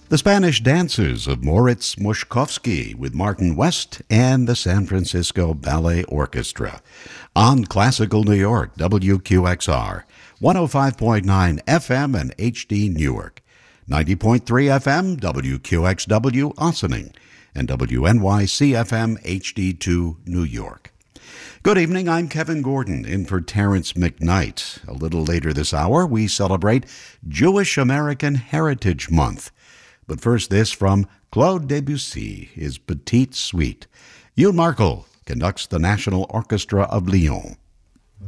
The Spanish Dancers of Moritz Mushkovsky with Martin West and the San Francisco Ballet Orchestra on Classical New York, WQXR, 105.9 FM and HD Newark, 90.3 FM, WQXW Ossining, and WNYC FM HD2 New York. Good evening, I'm Kevin Gordon, in for Terrence McKnight. A little later this hour, we celebrate Jewish American Heritage Month. But first, this from Claude Debussy, his Petite Suite. Youn Markel conducts the National Orchestra of Lyon.